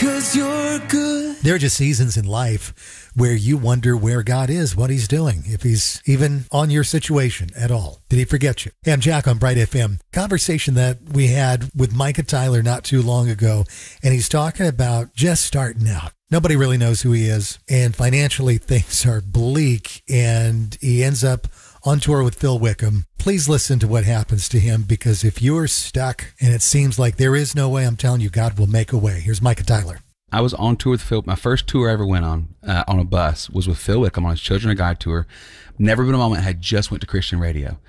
'cause you're good. There are just seasons in life where you wonder where God is, what he's doing, if he's even on your situation at all. Did he forget you? Hey, I'm Jack on Bright FM. Conversation that we had with Micah Tyler not too long ago, and he's talking about just starting out. Nobody really knows who he is, and financially things are bleak, and he ends up on tour with Phil Wickham. Please listen to what happens to him, because if you're stuck and it seems like there is no way, I'm telling you, God will make a way. Here's Micah Tyler. I was on tour with Phil. My first tour I ever went on a bus was with Phil Wickham on his Children of God tour. Never been a moment I had just went to Christian radio.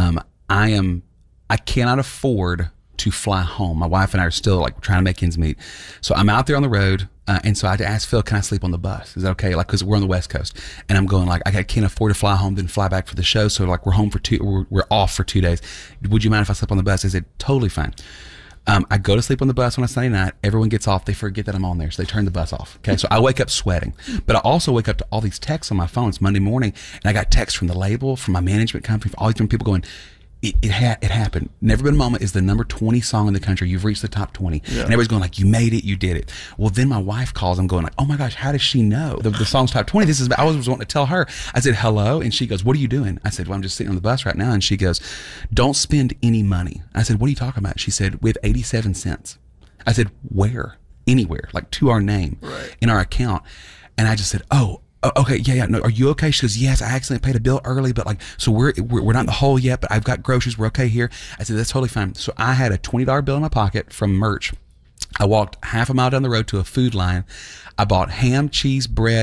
I cannot afford to fly home. My wife and I are still like trying to make ends meet. So I'm out there on the road. And so I had to ask Phil, can I sleep on the bus? Is that okay? Like, cause we're on the West Coast, and I'm going like, I can't afford to fly home, then fly back for the show. So like we're off for 2 days. Would you mind if I slept on the bus? I said, totally fine. I go to sleep on the bus on a Sunday night. Everyone gets off. They forget that I'm on there. So they turn the bus off. Okay. So I wake up sweating, but I also wake up to all these texts on my phone. It's Monday morning, and I got texts from the label, from my management company, from all these different people going, it happened. Never Been a Moment is the number 20 song in the country. You've reached the top 20. Yeah. And everybody's going like, you made it, you did it. Well, then my wife calls. I'm going like, oh my gosh, how does she know the song's top 20? I was wanting to tell her. I said, hello. And she goes, what are you doing? I said, well, I'm just sitting on the bus right now. And she goes, don't spend any money. I said, what are you talking about? She said, we have 87 cents. I said, where? Anywhere, like to our name, right, in our account. And I just said, oh, okay, yeah, no, are you okay? She goes, yes, I accidentally paid a bill early, but like, so we're not in the hole yet, but I've got groceries, we're okay here. I said, that's totally fine. So I had a $20 bill in my pocket from merch. I walked half a mile down the road to a Food Lion. I bought ham, cheese, bread,